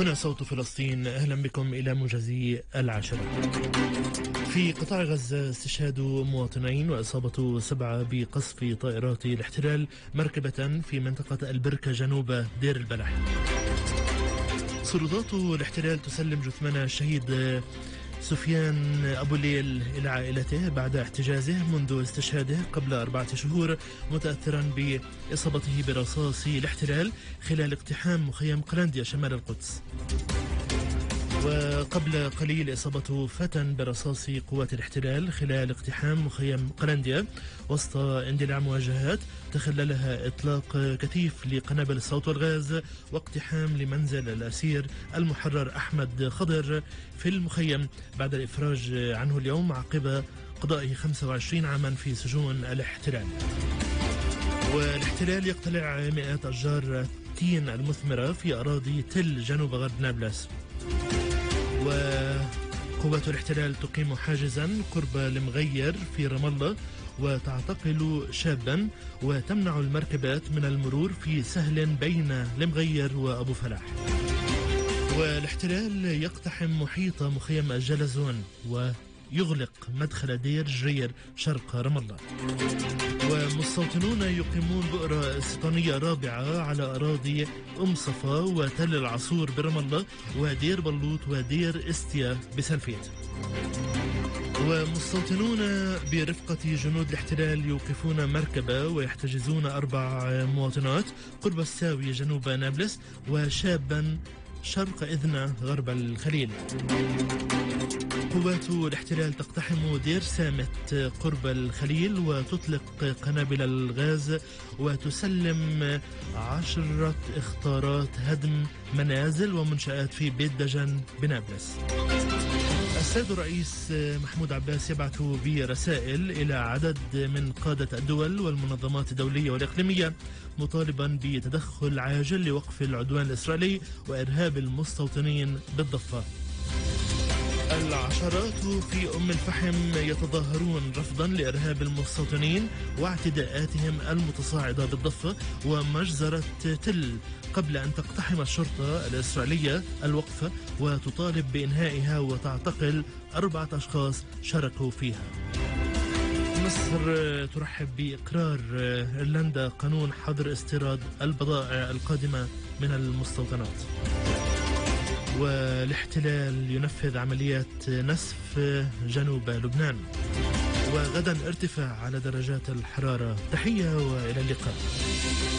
هنا صوت فلسطين، أهلا بكم إلى موجز العاشرة. في قطاع غزة استشهاد مواطنين وإصابة 7 بقصف طائرات الاحتلال مركبة في منطقة البركة جنوب دير البلح. سلطات الاحتلال تسلم جثمان الشهيد سفيان أبو الليل إلى عائلته بعد احتجازه منذ استشهاده قبل 4 شهور، متأثرا بإصابته برصاص الاحتلال خلال اقتحام مخيم قلنديا شمال القدس. وقبل قليل إصابة فتى برصاص قوات الاحتلال خلال اقتحام مخيم قلنديا وسط اندلاع مواجهات تخللها إطلاق كثيف لقنابل الصوت والغاز واقتحام لمنزل الأسير المحرر أحمد خضر في المخيم بعد الإفراج عنه اليوم عقب قضائه 25 عاما في سجون الاحتلال. والاحتلال يقتلع مئات أشجار التين المثمرة في أراضي تل جنوب غرب نابلس. وقوات الاحتلال تقيم حاجزا قرب المغير في رام الله وتعتقل شابا وتمنع المركبات من المرور في سهل بين المغير وأبو فلاح. والاحتلال يقتحم محيط مخيم الجلزون ويغلق مدخل دير جرير شرق رام الله. ومستوطنون يقيمون بؤرة استيطانية رابعة على أراضي أم صفا وتل العصور برام الله ودير بلوط ودير استيا بسلفيت. ومستوطنون برفقة جنود الاحتلال يوقفون مركبة ويحتجزون 4 مواطنات قرب الساوية جنوب نابلس وشابا شرق إذنة غرب الخليل. قوات الاحتلال تقتحم دير سامت قرب الخليل وتطلق قنابل الغاز وتسلم 10 اخطارات هدم منازل ومنشآت في بيت دجن بنابلس. السيد الرئيس محمود عباس يبعث برسائل إلى عدد من قادة الدول والمنظمات الدولية والإقليمية مطالبا بتدخل عاجل لوقف العدوان الإسرائيلي وإرهاب المستوطنين بالضفة. العشرات في أم الفحم يتظاهرون رفضا لإرهاب المستوطنين واعتداءاتهم المتصاعدة بالضفة ومجزرة تل قبل أن تقتحم الشرطة الإسرائيلية الوقفة وتطالب بإنهائها وتعتقل 4 أشخاص شاركوا فيها. مصر ترحب بإقرار إيرلندا قانون حظر استيراد البضائع القادمة من المستوطنات. والاحتلال ينفذ عمليات نسف جنوب لبنان. وغدا ارتفاع على درجات الحرارة. تحية وإلى اللقاء.